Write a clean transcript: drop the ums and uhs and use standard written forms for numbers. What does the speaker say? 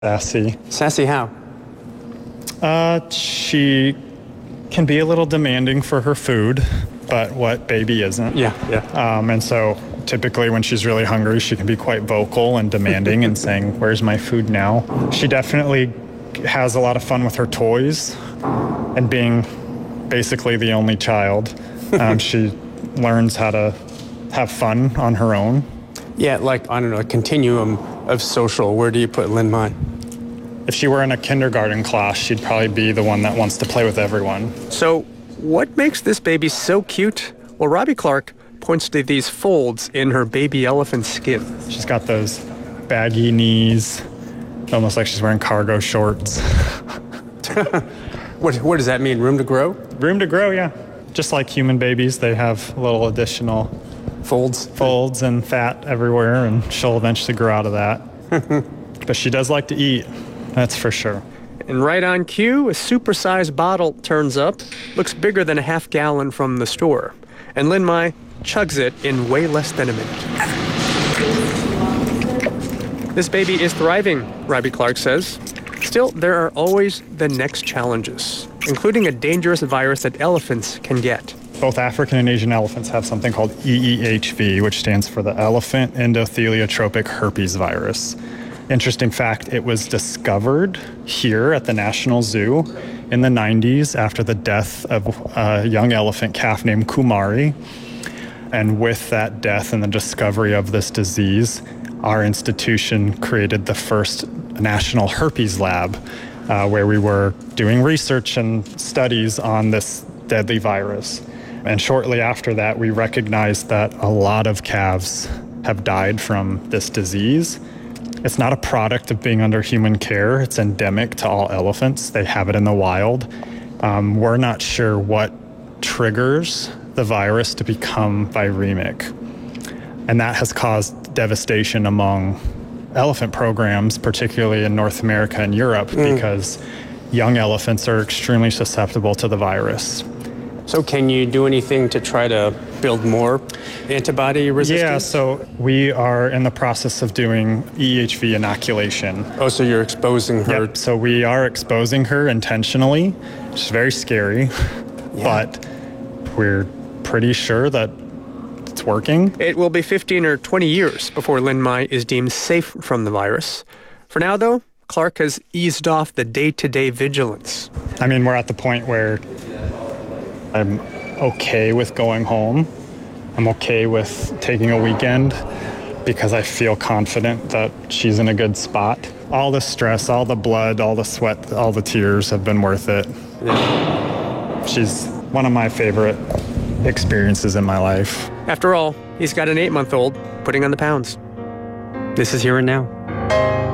Sassy. Sassy how? She can be a little demanding for her food, but what baby isn't? Yeah. And so typically when she's really hungry, she can be quite vocal and demanding and saying, "Where's my food now?" She definitely has a lot of fun with her toys, and being basically the only child, she learns how to have fun on her own. Yeah, like, I don't know, a continuum of social. Where do you put Lin Mai? If she were in a kindergarten class, she'd probably be the one that wants to play with everyone. So what makes this baby so cute? Well, Robbie Clark points to these folds in her baby elephant skin. She's got those baggy knees, almost like she's wearing cargo shorts. What does that mean? Room to grow? Room to grow, yeah. Just like human babies, they have little additional folds and fat everywhere, and she'll eventually grow out of that. But she does like to eat, that's for sure. And right on cue, a supersized bottle turns up, looks bigger than a half gallon from the store. And Lin Mai chugs it in way less than a minute. This baby is thriving, Robbie Clark says. Still, there are always the next challenges, including a dangerous virus that elephants can get. Both African and Asian elephants have something called EEHV, which stands for the Elephant Endotheliotropic Herpes Virus. Interesting fact, it was discovered here at the National Zoo in the 90s after the death of a young elephant calf named Kumari. And with that death and the discovery of this disease, our institution created the first national herpes lab, where we were doing research and studies on this deadly virus. And shortly after that, we recognized that a lot of calves have died from this disease. It's not a product of being under human care. It's endemic to all elephants. They have it in the wild. We're not sure what triggers the virus to become viremic. And that has caused devastation among elephant programs, particularly in North America and Europe, because young elephants are extremely susceptible to the virus. So can you do anything to try to build more antibody resistance? Yeah, so we are in the process of doing EHV inoculation. Oh, so you're exposing her? Yep, so we are exposing her intentionally, which is very scary, but we're pretty sure that it's working. It will be 15 or 20 years before Lin Mai is deemed safe from the virus. For now, though, Clark has eased off the day-to-day vigilance. I mean, we're at the point where I'm okay with going home. I'm okay with taking a weekend because I feel confident that she's in a good spot. All the stress, all the blood, all the sweat, all the tears have been worth it. Yeah. She's one of my favorite experiences in my life. After all, he's got an 8-month-old putting on the pounds. This is Here and Now.